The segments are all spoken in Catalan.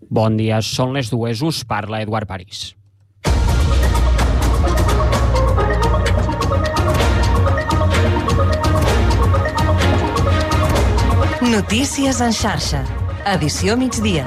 Bon dia, són les 2, us parla Eduard París. Notícies en xarxa, edició migdia.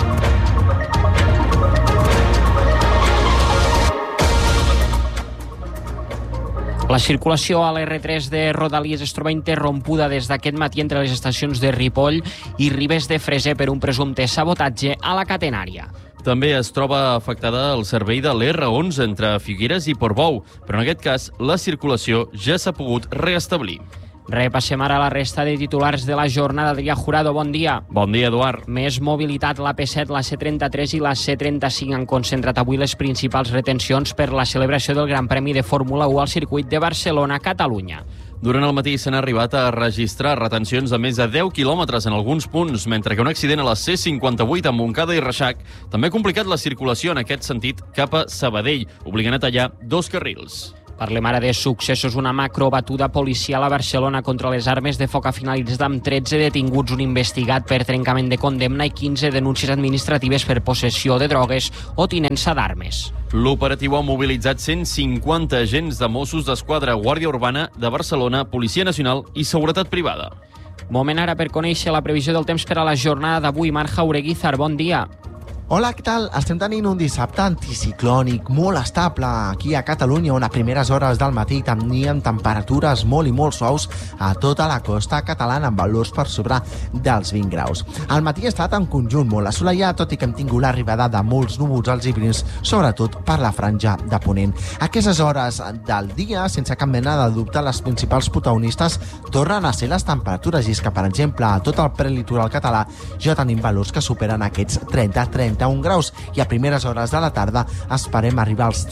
La circulació a l'R3 de Rodalies es troba interrompuda des d'aquest matí entre les estacions de Ripoll i Ribes de Freser per un presumpte sabotatge a la catenària. També es troba afectada el servei de l'R11 entre Figueres i Portbou, però en aquest cas la circulació ja s'ha pogut reestablir. Repassem ara la resta de titulars de la jornada. Adrià Jurado, bon dia. Bon dia, Eduard. Més mobilitat, la P7, la C33 i la C35 han concentrat avui les principals retencions per la celebració del Gran Premi de Fórmula 1 al circuit de Barcelona-Catalunya. Durant el matí s'han arribat a registrar retencions de més de 10 quilòmetres en alguns punts, mentre que un accident a la C58 a Montcada i Reixac també ha complicat la circulació en aquest sentit cap a Sabadell, obligant a tallar 2 carrils. Parlem ara de successos. Una macrobatuda policial a Barcelona contra les armes de foc ha finalitzat amb 13 detinguts, un investigat per trencament de condemna i 15 denúncies administratives per possessió de drogues o tinença d'armes. L'operatiu ha mobilitzat 150 agents de Mossos d'Esquadra, Guàrdia Urbana de Barcelona, Policia Nacional i Seguretat Privada. Moment ara per conèixer la previsió del temps per a la jornada d'avui. Marc Jaureguizar, bon dia. Hola, què tal? Estem tenint un dissabte anticiclònic molt estable aquí a Catalunya, on a primeres hores del matí teníem temperatures molt i molt suaus a tota la costa catalana, amb valors per sobre dels 20 graus. Al matí ha estat en conjunt molt assolellat, tot i que hem tingut l'arribada de molts núvols als i prims, sobretot per la franja de ponent. A aquestes hores del dia, sense cap mena de dubte, les principals protagonistes tornen a ser les temperatures, i és que, per exemple, a tot el prelitoral català ja tenim valors que superen aquests 30-31 graus, i a primeres hores de la tarda esperem arribar als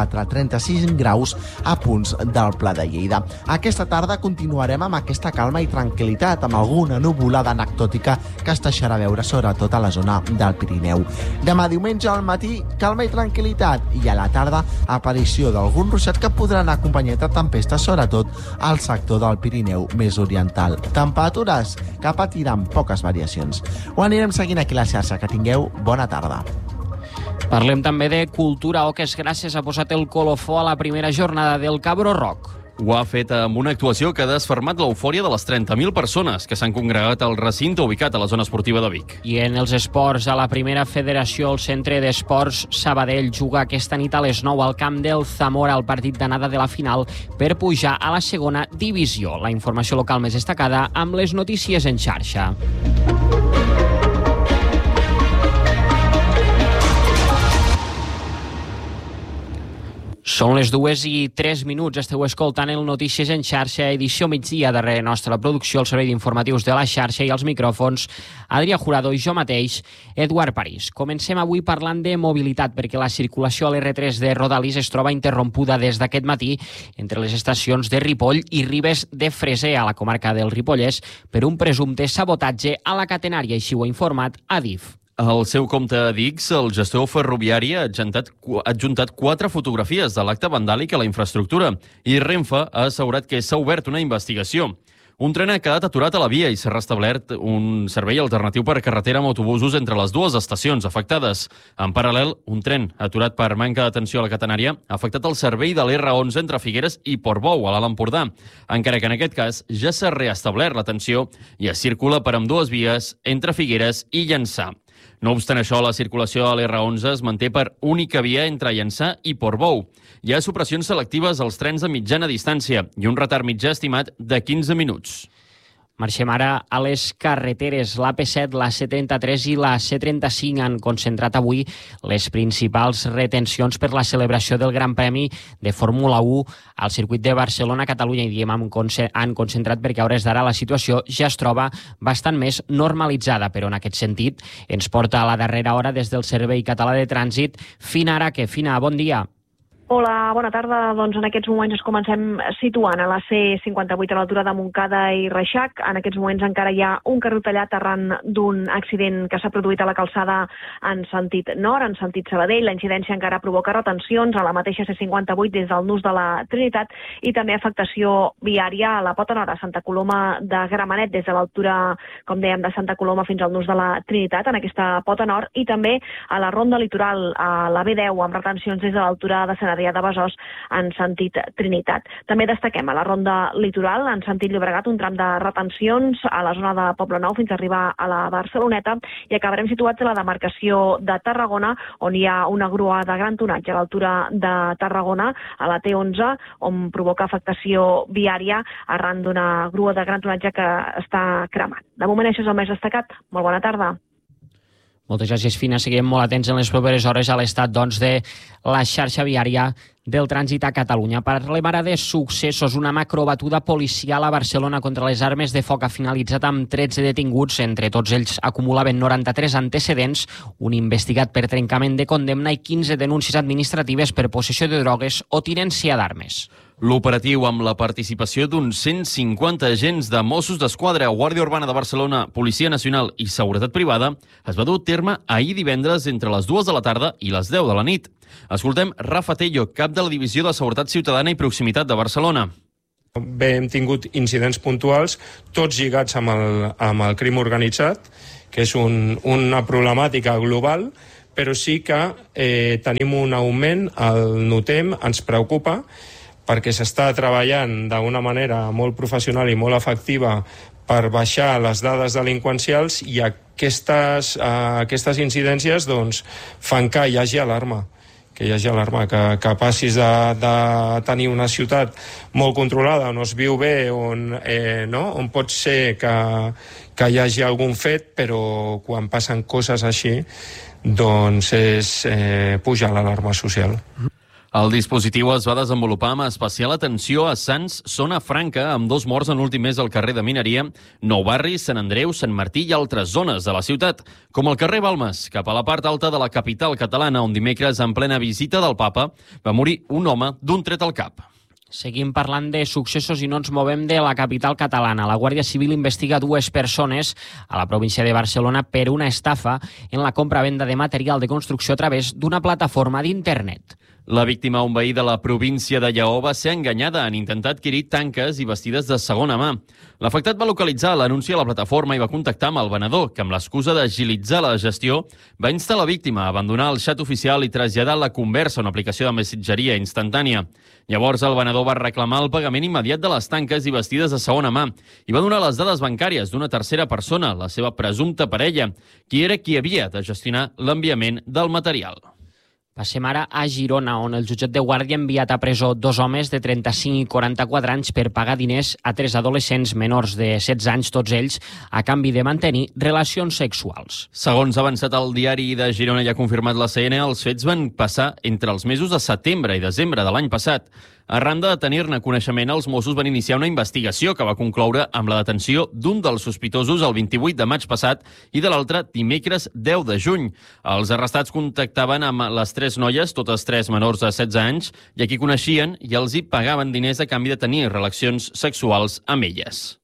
34-35 graus a punts del Pla de Lleida. Aquesta tarda continuarem amb aquesta calma i tranquil·litat, amb alguna nuvolada anecdòtica que es deixarà veure sobretot a la zona del Pirineu. Demà diumenge al matí, calma i tranquil·litat, i a la tarda aparició d'algun ruixat que podran acompanyar de tempestes, sobretot al sector del Pirineu més oriental. Temperatures que patiran poques variacions. Ho anirem seguint aquí a la xarxa. Que tingueu bona tarda. Parlem també de cultura. Oques Gràcies ha posat el colofó a la primera jornada del Cabro Rock. Ho ha fet amb una actuació que ha desfermat l'eufòria de les 30.000 persones que s'han congregat al recinte ubicat a la zona esportiva de Vic. I en els esports, a la primera federació, el Centre d'Esports Sabadell juga aquesta nit a les 9 al camp del Zamora el partit d'anada de la final per pujar a la segona divisió. La informació local més destacada amb les notícies en xarxa. Són les 2:03. Esteu escoltant el Notícies en xarxa, edició migdia. Darrere nostra producció, el servei d'informatius de la xarxa, i als micròfons Adrià Jurado i jo mateix, Eduard París. Comencem avui parlant de mobilitat, perquè la circulació a l'R3 de Rodalies es troba interrompuda des d'aquest matí entre les estacions de Ripoll i Ribes de Freser, a la comarca del Ripollès, per un presumpte sabotatge a la catenària. Així ho ha informat Adif. Al seu compte a Dix, el gestor ferroviari ha adjuntat 4 fotografies de l'acte vandàlic a la infraestructura i Renfe ha assegurat que s'ha obert una investigació. Un tren ha quedat aturat a la via i s'ha restablert un servei alternatiu per carretera amb autobusos entre les dues estacions afectades. En paral·lel, un tren aturat per manca d'atenció a la catenària ha afectat el servei de l'R11 entre Figueres i Portbou, a l'Alt Empordà, encara que en aquest cas ja s'ha reestablert l'atenció i es circula per ambdues vies entre Figueres i Llançà. No obstant això, la circulació a l'R11 es manté per única via entre Llançà i Portbou. Hi ha supressions selectives als trens de mitjana distància i un retard mitjà estimat de 15 minuts. Marxem ara a les carreteres. La P7, la C33 i la C35 han concentrat avui les principals retencions per la celebració del Gran Premi de Fórmula 1 al circuit de Barcelona-Catalunya. I diem han concentrat perquè a hores d'ara la situació ja es troba bastant més normalitzada, però en aquest sentit ens porta a la darrera hora des del Servei Català de Trànsit Fina Araque. Fina, bon dia. Hola, bona tarda. Doncs en aquests moments ens comencem situant a la C58 a l'altura de Montcada i Reixac. En aquests moments encara hi ha un carril tallat arran d'un accident que s'ha produït a la calçada en sentit nord, en sentit Sabadell. La incidència encara provoca retencions a la mateixa C58 des del nus de la Trinitat i també afectació viària a la pota nord, a Santa Coloma de Gramenet, des de l'altura, com dèiem, de Santa Coloma fins al nus de la Trinitat, en aquesta pota nord, i també a la ronda litoral, a la B10, amb retencions des de l'altura de Sant Adrià de Besòs en sentit Trinitat. També destaquem a la ronda litoral en sentit Llobregat un tram de retencions a la zona de Poblenou fins a arribar a la Barceloneta i acabarem situats a la demarcació de Tarragona on hi ha una grua de gran tonatge a l'altura de Tarragona a la T11 on provoca afectació viària arran d'una grua de gran tonatge que està cremant. De moment això és el més destacat. Molt bona tarda. Moltes gràcies, Fina. Seguirem molt atents en les properes hores a l'estat de la xarxa viària del trànsit a Catalunya. Parlem ara de successos. Una macrobatuda policial a Barcelona contra les armes de foc ha finalitzat amb 13 detinguts. Entre tots ells acumulaven 93 antecedents, un investigat per trencament de condemna i 15 denúncies administratives per possessió de drogues o tinència d'armes. L'operatiu, amb la participació d'uns 150 agents de Mossos d'Esquadra, Guàrdia Urbana de Barcelona, Policia Nacional i Seguretat Privada, es va dur a terme ahir divendres entre les 2 de la tarda i les 10 de la nit. Escoltem Rafa Tello, cap de la Divisió de Seguretat Ciutadana i Proximitat de Barcelona. Bé, hem tingut incidents puntuals, tots lligats amb el crim organitzat, que és una problemàtica global, però sí que tenim un augment, el notem, ens preocupa, perquè s'està treballant d'una manera molt professional i molt efectiva per baixar les dades delinqüencials i aquestes incidències doncs, fan que hi hagi alarma. Que passis de tenir una ciutat molt controlada on es viu bé, on pot ser que hi hagi algun fet, però quan passen coses així doncs puja l'alarma social. El dispositiu es va desenvolupar amb especial atenció a Sants, zona franca, amb 2 morts en l'últim mes al carrer de Mineria, Nou Barris, Sant Andreu, Sant Martí i altres zones de la ciutat, com el carrer Balmes, cap a la part alta de la capital catalana, on dimecres, en plena visita del papa, va morir un home d'un tret al cap. Seguim parlant de successos i no ens movem de la capital catalana. La Guàrdia Civil investiga 2 persones a la província de Barcelona per una estafa en la compra-venda de material de construcció a través d'una plataforma d'internet. La víctima, un veí de la província de Lleó, va ser enganyada en intentar adquirir tanques i vestides de segona mà. L'afectat va localitzar l'anunci a la plataforma i va contactar amb el venedor, que amb l'excusa d'agilitzar la gestió va instar la víctima a abandonar el xat oficial i traslladar la conversa a una aplicació de missatgeria instantània. Llavors el venedor va reclamar el pagament immediat de les tanques i vestides de segona mà i va donar les dades bancàries d'una tercera persona, la seva presumpta parella, qui era qui havia de gestionar l'enviament del material. Passem ara a Girona, on el jutjat de Guàrdia ha enviat a presó 2 homes de 35 i 44 anys per pagar diners a 3 adolescents menors de 16 anys, tots ells, a canvi de mantenir relacions sexuals. Segons ha avançat el diari de Girona i ha confirmat la CN, els fets van passar entre els mesos de setembre i desembre de l'any passat. Arran de tenir-ne coneixement, els Mossos van iniciar una investigació que va concloure amb la detenció d'un dels sospitosos el 28 de maig passat i de l'altre dimecres 10 de juny. Els arrestats contactaven amb les 3 noies, totes 3 menors de 16 anys, i a qui coneixien i els hi pagaven diners a canvi de tenir relacions sexuals amb elles.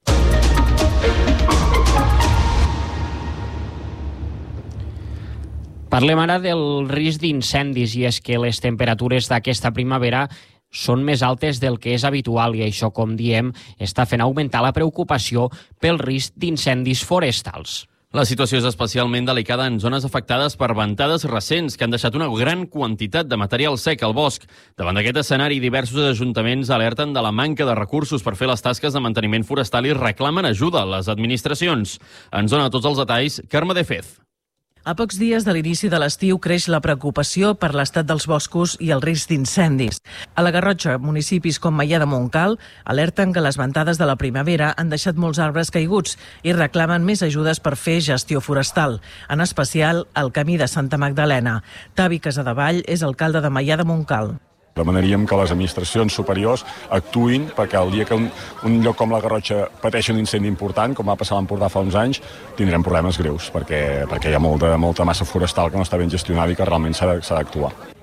Parlem ara del risc d'incendis, i és que les temperatures d'aquesta primavera són més altes del que és habitual i això, com diem, està fent augmentar la preocupació pel risc d'incendis forestals. La situació és especialment delicada en zones afectades per ventades recents que han deixat una gran quantitat de material sec al bosc. Davant d'aquest escenari, diversos ajuntaments alerten de la manca de recursos per fer les tasques de manteniment forestal i reclamen ajuda a les administracions. Ens dona tots els detalls Carme de Fez. A pocs dies de l'inici de l'estiu creix la preocupació per l'estat dels boscos i el risc d'incendis. A la Garrotxa, municipis com Maià de Montcal alerten que les ventades de la primavera han deixat molts arbres caiguts i reclamen més ajudes per fer gestió forestal, en especial al camí de Santa Magdalena. Tavi Casadevall és alcalde de Maià de Montcal. Demanaríem que les administracions superiors actuïn perquè el dia que un lloc com la Garrotxa pateixi un incendi important, com va passar a l'Empordà fa uns anys, tindrem problemes greus perquè hi ha molta massa forestal que no està ben gestionada i que realment s'ha d'actuar.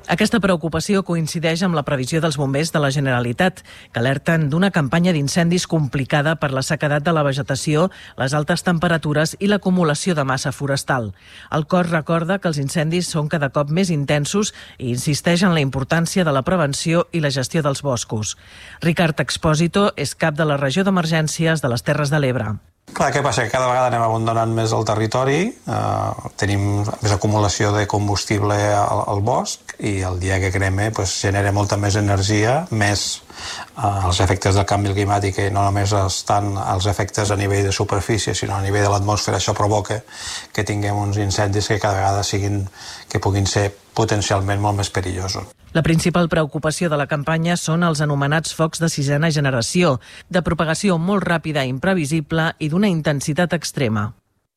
Aquesta preocupació coincideix amb la previsió dels bombers de la Generalitat, que alerten d'una campanya d'incendis complicada per la sequedat de la vegetació, les altes temperatures i l'acumulació de massa forestal. El cos recorda que els incendis són cada cop més intensos i insisteix en la importància de la prevenció i la gestió dels boscos. Ricard Expósito és cap de la regió d'emergències de les Terres de l'Ebre. Clar, què passa? Que cada vegada anem abandonant més el territori, tenim més acumulació de combustible al bosc i el dia que crema genera molta més energia, més els efectes del canvi climàtic, que no només estan els efectes a nivell de superfície, sinó a nivell de l'atmosfera. Això provoca que tinguem uns incendis que cada vegada puguin ser potencialment molt més perillosos. La principal preocupació de la campanya són els anomenats focs de sisena generació, de propagació molt ràpida i imprevisible i d'una intensitat extrema.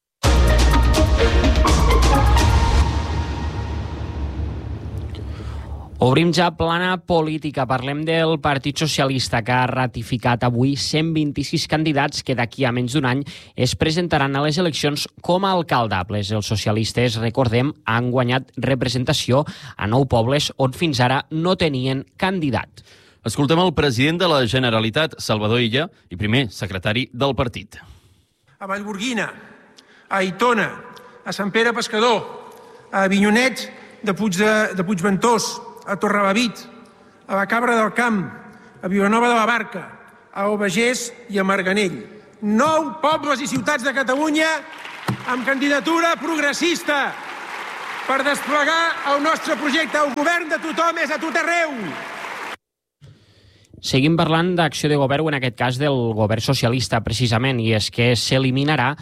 Obrim ja plana política. Parlem del Partit Socialista, que ha ratificat avui 126 candidats que d'aquí a menys d'un any es presentaran a les eleccions com a alcaldables. Els socialistes, recordem, han guanyat representació a 9 pobles on fins ara no tenien candidat. Escoltem el president de la Generalitat, Salvador Illa, i primer secretari del partit. A Vallgorguina, a Aitona, a Sant Pere Pescador, a Avinyonet de Puigventós, a Torrelavit, a la Cabra del Camp, a Vilanova de la Barca, a Albagés i a Marganell. 9 pobles i ciutats de Catalunya amb candidatura progressista per desplegar el nostre projecte. El govern de tothom és a tot arreu. Seguim parlant d'acció de govern, o en aquest cas del govern socialista, precisament, i és que s'eliminaran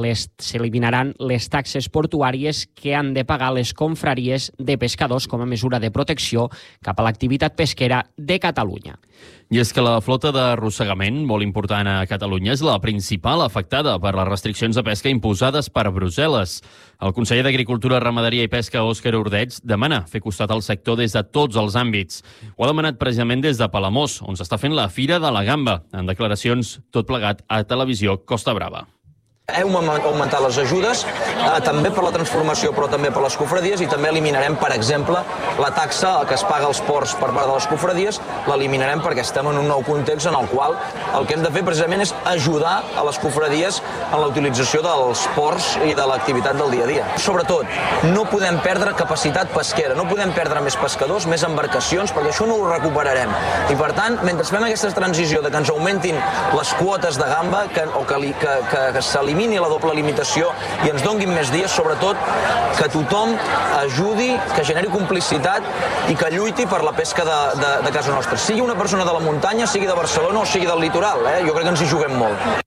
les taxes portuàries que han de pagar les confraries de pescadors com a mesura de protecció cap a l'activitat pesquera de Catalunya. I és que la flota d'arrossegament, molt important a Catalunya, és la principal afectada per les restriccions de pesca imposades per Brussel·les. El conseller d'Agricultura, Ramaderia i Pesca, Òscar Ordeig, demana fer costat al sector des de tots els àmbits. Ho ha demanat precisament des de Palamós, on s'està fent la Fira de la Gamba, en declaracions tot plegat a Televisió Costa Brava. Hem augmentat les ajudes, també per la transformació, però també per les cofradies, i també eliminarem, per exemple, la taxa que es paga als ports per part de les cofradies, l'eliminarem perquè estem en un nou context en el qual el que hem de fer precisament és ajudar a les cofradies en la utilització dels ports i de l'activitat del dia a dia. Sobretot, no podem perdre capacitat pesquera, no podem perdre més pescadors, més embarcacions, perquè això no ho recuperarem. I per tant, mentre fem aquesta transició de que ens augmentin les quotes de gamba o que s'elimini la doble limitació i ens donguin més dies, sobretot que tothom ajudi, que generi complicitat i que lluiti per la pesca de casa nostra. Sigui una persona de la muntanya, sigui de Barcelona o sigui del litoral, jo crec que ens hi juguem molt.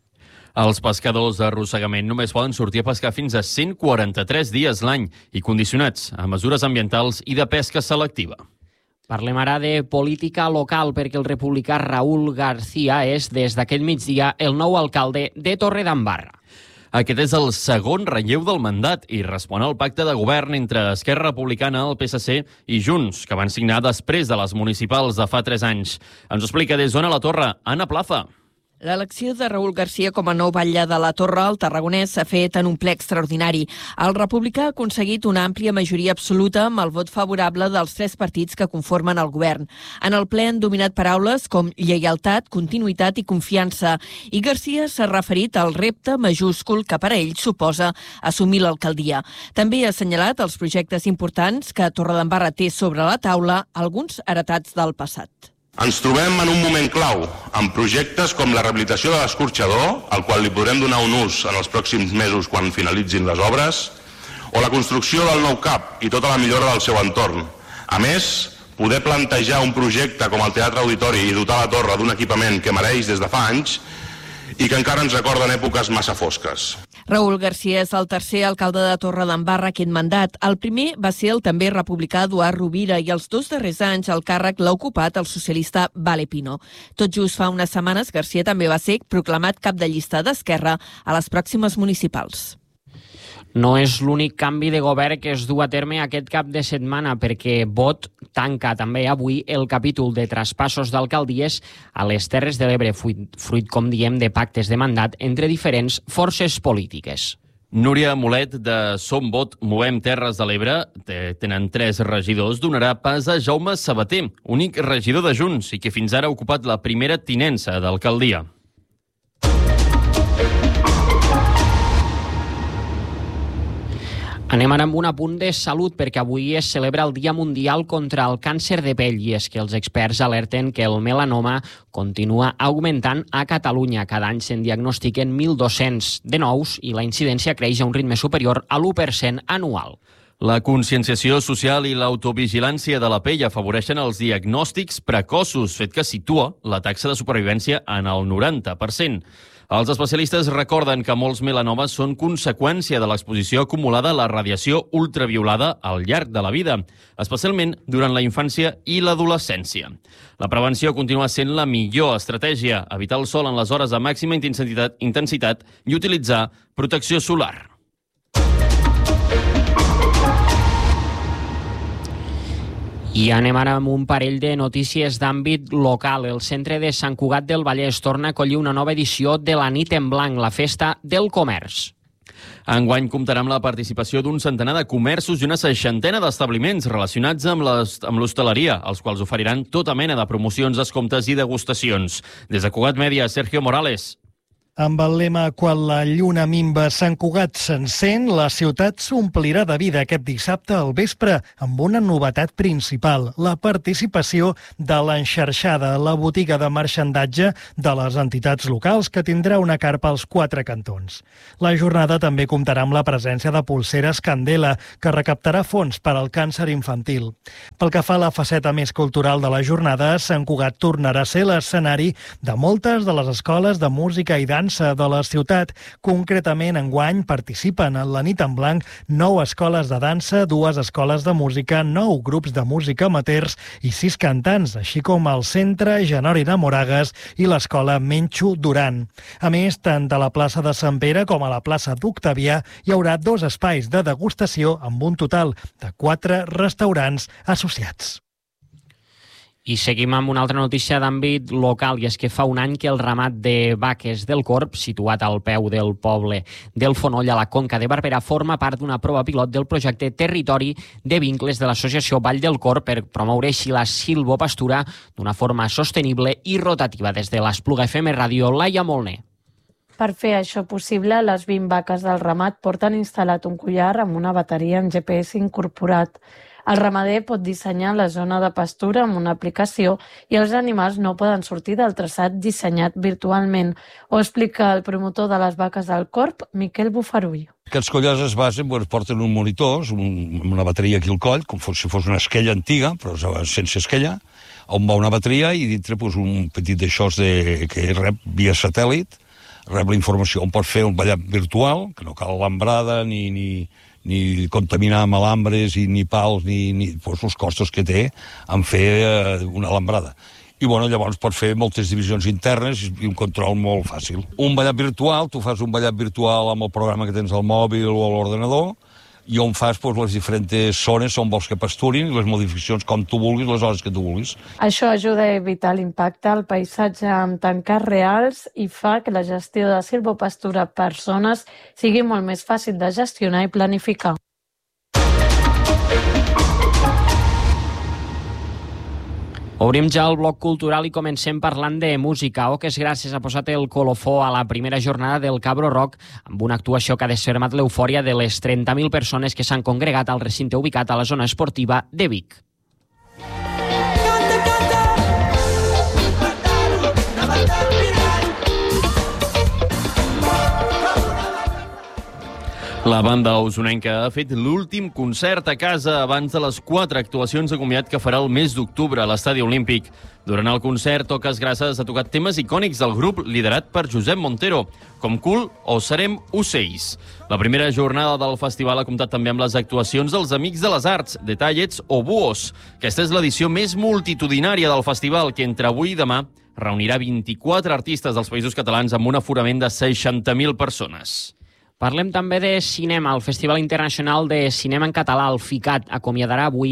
Els pescadors d'arrossegament només poden sortir a pescar fins a 143 dies l'any i condicionats a mesures ambientals i de pesca selectiva. Parlem ara de política local perquè el republicà Raúl García és, des d'aquest migdia, el nou alcalde de Torredembarra. Aquest és el segon relleu del mandat i respon al pacte de govern entre Esquerra Republicana, el PSC i Junts, que van signar després de les municipals de fa 3 anys. Ens ho explica des d'Ona la Torre, Anna Plaza. L'elecció de Raúl García com a nou batlle de la Torre al Tarragonès s'ha fet en un ple extraordinari. El republicà ha aconseguit una àmplia majoria absoluta amb el vot favorable dels 3 partits que conformen el govern. En el ple han dominat paraules com lleialtat, continuïtat i confiança, i García s'ha referit al repte majúscul que per a ell suposa assumir l'alcaldia. També ha assenyalat els projectes importants que Torredembarra té sobre la taula, alguns heretats del passat. Ens trobem en un moment clau, amb projectes com la rehabilitació de l'escorxador, al qual li podrem donar un ús en els pròxims mesos quan finalitzin les obres, o la construcció del nou CAP i tota la millora del seu entorn. A més, poder plantejar un projecte com el Teatre Auditori i dotar la Torre d'un equipament que mereix des de fa anys i que encara ens recorden èpoques massa fosques. Raúl García és el tercer alcalde de Torredembarra aquest mandat. El primer va ser el també republicà Eduard Rovira i els 2 darrers anys el càrrec l'ha ocupat el socialista Vale Pino. Tot just fa unes setmanes, García també va ser proclamat cap de llista d'Esquerra a les pròximes municipals. No és l'únic canvi de govern que es du a terme aquest cap de setmana, perquè Vot tanca també avui el capítol de traspassos d'alcaldies a les Terres de l'Ebre, fruit, com diem, de pactes de mandat entre diferents forces polítiques. Núria Molet, de Som Vot Movem Terres de l'Ebre, tenen 3 regidors, donarà pas a Jaume Sabater, únic regidor de Junts i que fins ara ha ocupat la primera tinença d'alcaldia. Anem ara amb un apunt de salut, perquè avui es celebra el Dia Mundial contra el Càncer de Pell i és que els experts alerten que el melanoma continua augmentant a Catalunya. Cada any se'n diagnostiquen 1.200 de nous i la incidència creix a un ritme superior a l'1% anual. La conscienciació social i l'autovigilància de la pell afavoreixen els diagnòstics precoços, fet que situa la taxa de supervivència en el 90%. Els especialistes recorden que molts melanomes són conseqüència de l'exposició acumulada a la radiació ultraviolada al llarg de la vida, especialment durant la infància i l'adolescència. La prevenció continua sent la millor estratègia, evitar el sol en les hores de màxima intensitat i utilitzar protecció solar. I anem ara amb un parell de notícies d'àmbit local. El centre de Sant Cugat del Vallès torna a acollir una nova edició de la Nit en Blanc, la festa del comerç. Enguany comptarà amb la participació d'un centenar de comerços i una 60 d'establiments relacionats amb l'hostaleria, els quals oferiran tota mena de promocions, descomptes i degustacions. Des de Cugat Mèdia, Sergio Morales. Amb el lema «Quan la lluna minva, Sant Cugat s'encén», la ciutat s'omplirà de vida aquest dissabte al vespre amb una novetat principal, la participació de l'Enxarxada, la botiga de marxandatge de les entitats locals que tindrà una carpa als 4 cantons. La jornada també comptarà amb la presència de Polseres Candela, que recaptarà fons per al càncer infantil. Pel que fa a la faceta més cultural de la jornada, Sant Cugat tornarà a ser l'escenari de moltes de les escoles de música i dansa de la ciutat. Concretament, enguany participen en la Nit en Blanc 9 escoles de dansa, 2 escoles de música, 9 grups de música amateurs i 6 cantants, així com el Centre Genori de Moragues i l'Escola Menxo Duran. A més, tant a la plaça de Sant Pere com a la plaça d'Octavià hi haurà 2 espais de degustació amb un total de 4 restaurants associats. I seguim amb una altra notícia d'àmbit local, i és que fa un any que el ramat de vaques del Corb, situat al peu del poble del Fonoll, a la Conca de Barberà, forma part d'una prova pilot del projecte Territori de Vincles de l'associació Vall del Corb per promoure així la silvopastura d'una forma sostenible i rotativa. Des de l'Espluga FM Ràdio, Laia Molner. Per fer això possible, les 20 vaques del ramat porten instal·lat un collar amb una bateria amb GPS incorporat. El ramader pot dissenyar la zona de pastura amb una aplicació i els animals no poden sortir del traçat dissenyat virtualment, ho explica el promotor de les vaques del Corb, Miquel Bufarull. Aquests collars es basen, porten un monitor, una bateria aquí al coll, com si fos una esquella antiga, però sense esquella, on va una bateria i dintre un petit d'això que rep via satèl·lit, rep la informació on pot fer un ballat virtual, que no cal alambrada ni contaminar amb alambres ni pals ni els costos que té en fer una alambrada. I llavors pot fer moltes divisions internes i un control molt fàcil. Un ballat virtual, tu fas un ballat virtual amb el programa que tens al mòbil o a l'ordenador i on fas les diferents zones on vols que pasturin i les modificacions com tu vulguis, les hores que tu vulguis. Això ajuda a evitar l'impacte al paisatge amb tancats reals i fa que la gestió de silvopastura per zones sigui molt més fàcil de gestionar i planificar. Obrim ja el bloc cultural i comencem parlant de música. Oques Gràcies ha posat el colofó a la primera jornada del Cabro Rock amb una actuació que ha desfermat l'eufòria de les 30.000 persones que s'han congregat al recinte ubicat a la zona esportiva de Vic. La banda usonenca ha fet l'últim concert a casa abans de les 4 actuacions de comiat que farà el mes d'octubre a l'Estadi Olímpic. Durant el concert, Oques Gràcies ha tocat temes icònics del grup liderat per Josep Montero, com Cool o Serem Ocells. La primera jornada del festival ha comptat també amb les actuacions dels Amics de les Arts, Detallets o Buos. Aquesta és l'edició més multitudinària del festival, que entre avui i demà reunirà 24 artistes dels Països Catalans amb un aforament de 60.000 persones. Parlem també de cinema. El Festival Internacional de Cinema en Català, el FICAT, acomiadarà avui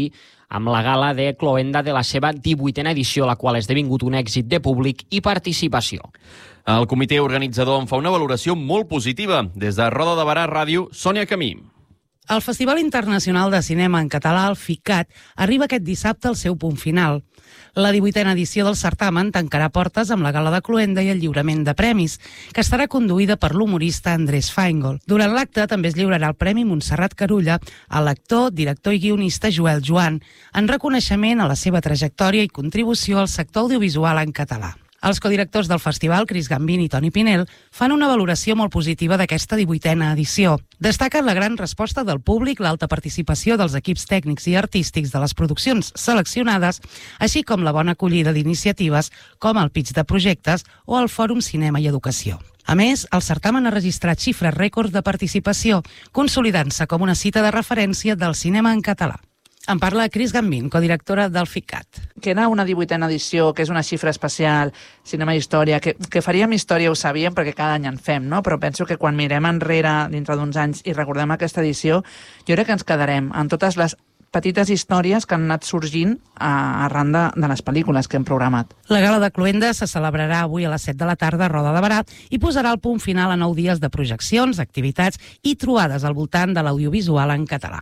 amb la gala de cloenda de la seva 18a edició, la qual ha esdevingut un èxit de públic i participació. El comitè organitzador en fa una valoració molt positiva. Des de Roda de Barà Ràdio, Sònia Camí. El Festival Internacional de Cinema en Català, el FICAT, arriba aquest dissabte al seu punt final. La 18a edició del certamen tancarà portes amb la gala de cloenda i el lliurament de premis, que estarà conduïda per l'humorista Andrés Feingold. Durant l'acte també es lliurarà el Premi Montserrat Carulla a l'actor, director i guionista Joel Joan, en reconeixement a la seva trajectòria i contribució al sector audiovisual en català. Els codirectors del festival, Chris Gambin i Toni Pinel, fan una valoració molt positiva d'aquesta 18a edició. Destaquen la gran resposta del públic, l'alta participació dels equips tècnics i artístics de les produccions seleccionades, així com la bona acollida d'iniciatives com el pitch de projectes o el Fòrum Cinema i Educació. A més, el certamen ha registrat xifres rècords de participació, consolidant-se com una cita de referència del cinema en català. En parla Chris Gambin, codirectora del FICAT. Que era una 18a edició, que és una xifra especial, cinema i història, que faríem història ho sabíem perquè cada any en fem, no? Però penso que quan mirem enrere dintre d'uns anys i recordem aquesta edició, jo crec que ens quedarem en totes les petites històries que han anat sorgint arran de les pel·lícules que hem programat. La gala de cloenda se celebrarà avui a les 7 de la tarda a Roda de Barà i posarà el punt final a 9 dies de projeccions, activitats i trobades al voltant de l'audiovisual en català.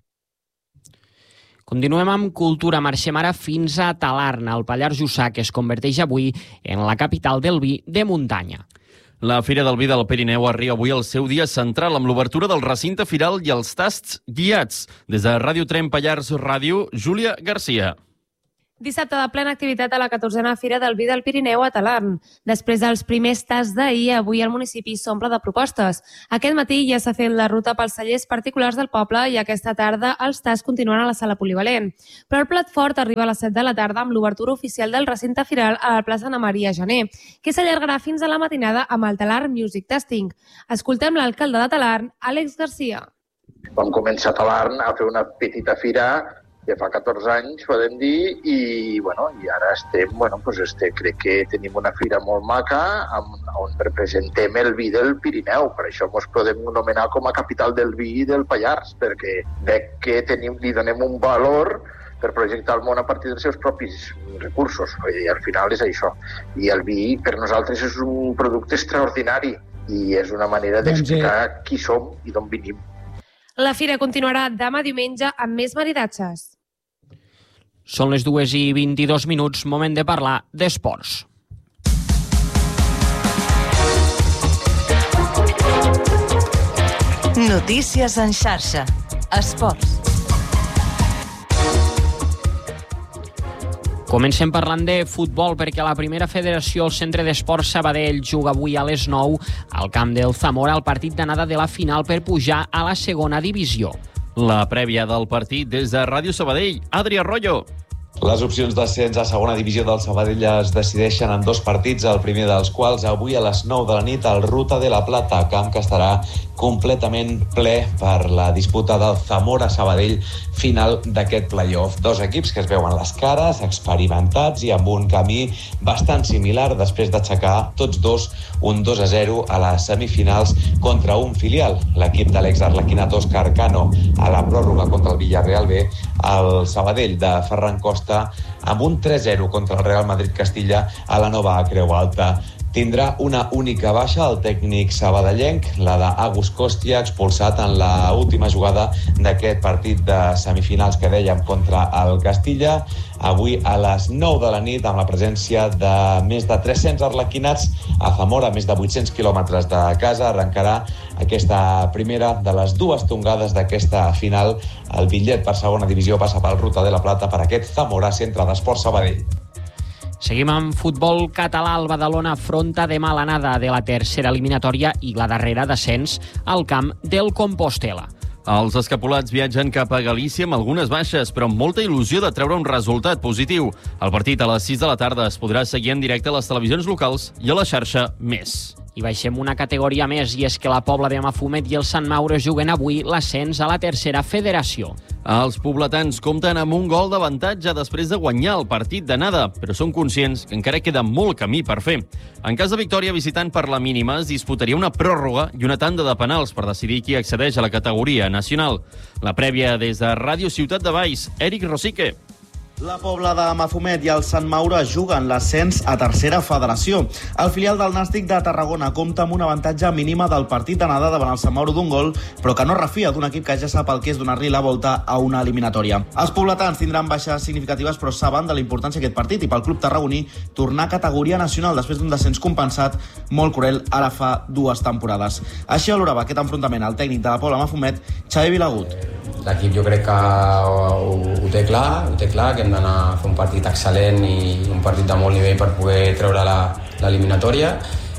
Continuem amb cultura. Marxem ara fins a Talarn, al Pallars Jussà, que es converteix avui en la capital del vi de muntanya. La Fira del Vi del Pirineu arriba avui al seu dia central amb l'obertura del recinte firal i els tasts guiats. Des de Ràdio Trem Pallars Ràdio, Júlia Garcia. Dissabte de plena activitat a la 14a Fira del Vi del Pirineu a Talarn. Després dels primers tasts d'ahir, avui el municipi s'omple de propostes. Aquest matí ja s'ha fet la ruta pels cellers particulars del poble i aquesta tarda els tasts continuen a la sala polivalent. Però el plat fort arriba a les 7 de la tarda amb l'obertura oficial del recinte firal a la plaça Ana Maria Janer, que s'allargarà fins a la matinada amb el Talarn Music Tasting. Escoltem l'alcalde de Talarn, Àlex Garcia. Vam començar a Talarn a fer una petita fira que fa 14 anys, podem dir, i ara crec que tenim una fira molt maca on representem el vi del Pirineu. Per això ens podem anomenar com a capital del vi del Pallars, perquè veig que li donem un valor per projectar el món a partir dels seus propis recursos. I al final és això. I el vi per nosaltres és un producte extraordinari i és una manera d'explicar qui som i d'on venim. La fira continuarà demà diumenge amb més maridatges. Són les 2:22, moment de parlar d'esports. Notícies en xarxa. Esports. Comencem parlant de futbol perquè la primera federació, el Centre d'Esports Sabadell, juga avui a les 9 al camp del Zamora el partit d'anada de la final per pujar a la segona divisió. La prèvia del partit des de Ràdio Sabadell, Adri Arroyo. Les opcions d'ascens a segona divisió del Sabadell es decideixen en 2 partits, el primer dels quals avui a les 9 de la nit al Ruta de la Plata, camp que estarà completament ple per la disputa del Zamora-Sabadell final d'aquest play-off. 2 equips que es veuen les cares, experimentats i amb un camí bastant similar després d'aixecar tots dos un 2-0 a les semifinals contra un filial. L'equip de l'ex-arlequinat Òscar Cano a la pròrroga contra el Villarreal B, el Sabadell de Ferran Costa amb un 3-0 contra el Real Madrid Castilla a la nova Creu Alta. Tindrà una única baixa el tècnic sabadellenc, la d'Agus Kostia, expulsat en la última jugada d'aquest partit de semifinals que dèiem contra el Castilla. Avui a les 9 de la nit, amb la presència de més de 300 arlequinats a Zamora, més de 800 quilòmetres de casa, arrencarà aquesta primera de les 2 tongades d'aquesta final. El bitllet per segona divisió passa pel Ruta de la Plata per aquest Zamora Centre d'Esports Sabadell. Seguim amb futbol català. El Badalona afronta demà l'anada de la tercera eliminatòria i la darrera d'ascens al camp del Compostel·la. Els escapulats viatgen cap a Galícia amb algunes baixes, però amb molta il·lusió de treure un resultat positiu. El partit a les 6 de la tarda es podrà seguir en directe a les televisions locals i a la xarxa Més. I baixem una categoria més, i és que la Pobla de Mafumet i el Sant Mauro juguen avui l'ascens a la tercera federació. Els pobletans compten amb un gol d'avantatge després de guanyar el partit d'anada, però són conscients que encara queda molt camí per fer. En cas de victòria visitant per la mínima, es disputaria una pròrroga i una tanda de penals per decidir qui accedeix a la categoria nacional. La prèvia des de Ràdio Ciutat de Valls, Eric Rosique. La Pobla de Mafumet i el Sant Maure juguen l'ascens a tercera federació. El filial del Nàstic de Tarragona compta amb un avantatge mínima del partit d'anada davant el Sant Maure d'un gol, però que no refia d'un equip que ja sap el que és donar-li la volta a una eliminatòria. Els pobletans tindran baixes significatives, però saben de la importància d'aquest partit i pel club tarragoní tornar a categoria nacional després d'un descens compensat molt cruel ara fa 2 temporades. Així valorava aquest enfrontament el tècnic de la Pobla Mafumet, Xavi Vilagut. L'equip jo crec que ho té clar, que hem d'anar a fer un partit excel·lent i un partit de molt nivell per poder treure l'eliminatòria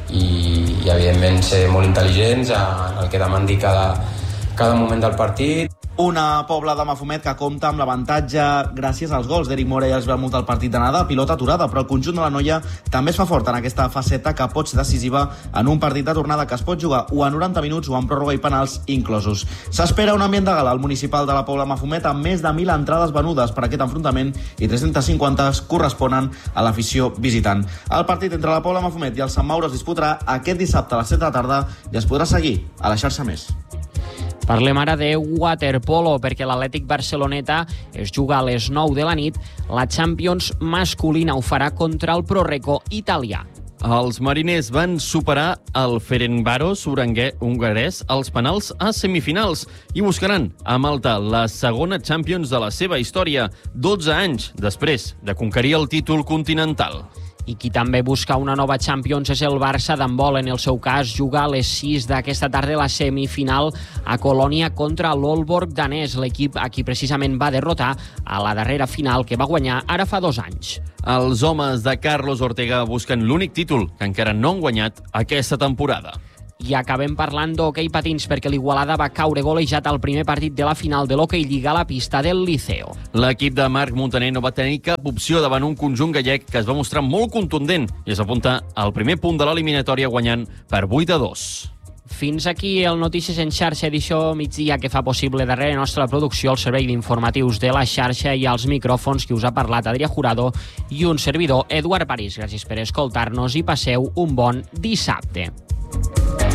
i evidentment ser molt intel·ligents en el que demandi cada moment del partit. Una Pobla de Mafumet que compta amb l'avantatge gràcies als gols d'Eric Mora i els Belmut al partit d'anada, pilota aturada, però el conjunt de la noia també es fa fort en aquesta faceta que pot ser decisiva en un partit de tornada que es pot jugar o a 90 minuts o en pròrroga i penals inclosos. S'espera un ambient de gala al municipal de la Pobla Mafumet amb més de 1.000 entrades venudes per aquest enfrontament i 350 corresponen a l'afició visitant. El partit entre la Pobla Mafumet i el Sant Maure es disputarà aquest dissabte a les 7 de la tarda i es podrà seguir a la xarxa Més. Parlem ara de waterpolo, perquè l'Atlètic Barceloneta es juga a les 9 de la nit. La Champions masculina ho farà contra el Proreco italià. Els mariners van superar el Ferencváros hongarès als penals a semifinals i buscaran a Malta la segona Champions de la seva història, 12 anys després de conquerir el títol continental. I qui també busca una nova Champions és el Barça d'handbol. En el seu cas, juga a les 6 d'aquesta tarda la semifinal a Colònia contra l'Aalborg danès, l'equip a qui precisament va derrotar a la darrera final que va guanyar ara fa 2 anys. Els homes de Carlos Ortega busquen l'únic títol que encara no han guanyat aquesta temporada. I acabem parlant d'hoquei patins perquè l'Igualada va caure golejat al primer partit de la final de l'hoquei Lliga a la pista del Liceo. L'equip de Marc Montaner no va tenir cap opció davant un conjunt gallec que es va mostrar molt contundent i es apunta al primer punt de l'eliminatòria guanyant per 8-2. Fins aquí el Notícies en xarxa, edició migdia que fa possible darrere nostra producció el servei d'informatius de la xarxa i als micròfons que us ha parlat Adrià Jurado i un servidor, Eduard París. Gràcies per escoltar-nos i passeu un bon dissabte.